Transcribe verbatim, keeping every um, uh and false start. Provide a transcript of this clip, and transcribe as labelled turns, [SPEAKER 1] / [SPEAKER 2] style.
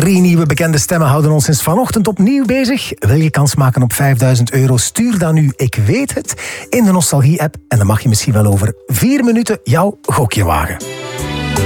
[SPEAKER 1] Drie nieuwe bekende stemmen houden ons sinds vanochtend opnieuw bezig. Wil je kans maken op vijfduizend euro? Stuur dan nu Ik Weet Het in de Nostalgie-app. En dan mag je misschien wel over vier minuten jouw gokje wagen.